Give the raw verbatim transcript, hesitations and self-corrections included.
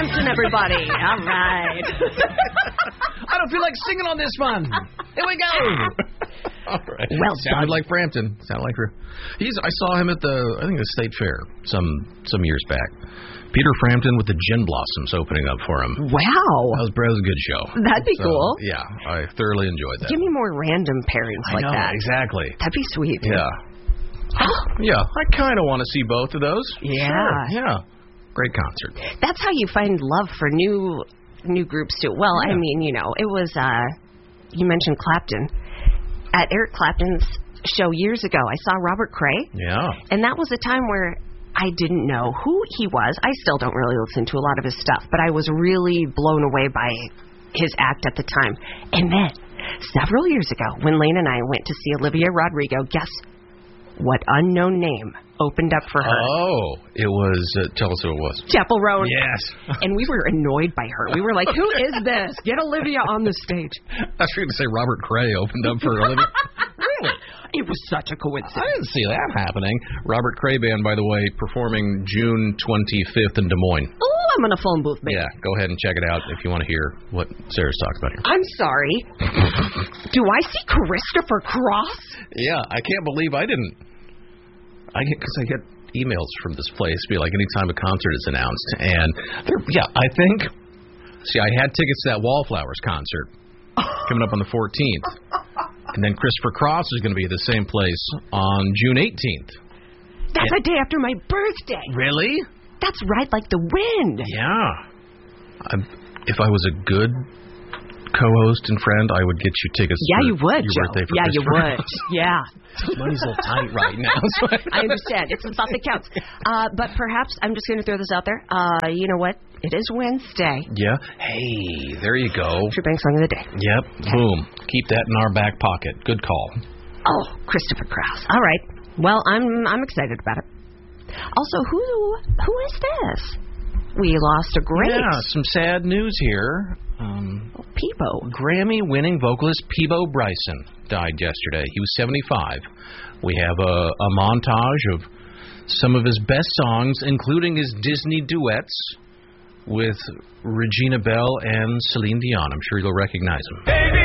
Frampton, everybody. All right. I don't feel like singing on this one. Here we go. All right. Well Sounded done. like Frampton. Sounded like he's. I saw him at the I think the State Fair some some years back. Peter Frampton with the Gin Blossoms opening up for him. Wow. That was, that was a good show. That'd be so, cool. Yeah, I thoroughly enjoyed that. Give me more random pairings I like know, that. Exactly. That'd be sweet. Yeah. Yeah, I kind of want to see both of those. Yeah. Sure, yeah. Great concert. That's how you find love for new new groups too. Well, Yeah. I mean, you know, it was. Uh, you mentioned Clapton. At Eric Clapton's show years ago, I saw Robert Cray. Yeah. And that was a time where I didn't know who he was. I still don't really listen to a lot of his stuff, but I was really blown away by his act at the time. And then, several years ago, when Lane and I went to see Olivia Rodrigo, guess what unknown name opened up for her? Oh, it was, uh, tell us who it was. Chapel Roan. Yes. And we were annoyed by her. We were like, who is this? Get Olivia on the stage. I was going to say Robert Cray opened up for Olivia. Really? It was such a coincidence. I didn't see that happening. Robert Cray Band, by the way, performing June twenty-fifth in Des Moines. Oh, I'm on a phone booth, baby. Yeah, go ahead and check it out if you want to hear what Sarah's talking about here. I'm sorry. Do I see Christopher Cross? Yeah, I can't believe I didn't. I get because I get emails from this place, be like anytime a concert is announced, and they're, yeah, I think. See, I had tickets to that Wallflowers concert coming up on the fourteenth, and then Christopher Cross is going to be at the same place on June eighteenth. That's the day after my birthday. Really? That's right, like the wind. Yeah. I, if I was a good co-host and friend, I would get you tickets. Yeah, for you would, your Joe. birthday for Yeah, you Christopher would. Cross. Yeah. Money's a little tight right now. So I understand. It's the thought that counts. Uh, but perhaps, I'm just going to throw this out there. Uh, you know what? It is Wednesday. Yeah. Hey, there you go. Your bank song of the day. Yep. Boom. Keep that in our back pocket. Good call. Oh, Christopher Cross. All right. Well, I'm I'm excited about it. Also, who who is this? We lost a great. Yeah, some sad news here. Um, oh, Peebo. Grammy-winning vocalist Peebo Bryson died yesterday. He was seventy-five. We have a, a montage of some of his best songs, including his Disney duets with Regina Belle and Celine Dion. I'm sure you'll recognize him. Baby.